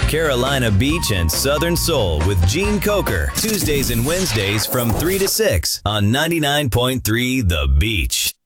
Carolina Beach and Southern Soul with Gene Coker. Tuesdays and Wednesdays from 3 to 6 on 99.3 The Beach.